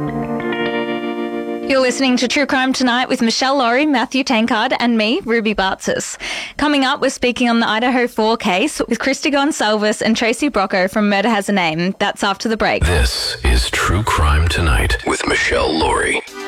You're listening to True Crime Tonight with Michelle Laurie, Matthew Tankard and me, Ruby Bartzis. Coming up, we're speaking on the Idaho 4 case with Christy Gonsalves and Tracy Brocco from Murder Has a Name. That's after the break. This is True Crime Tonight with Michelle Laurie.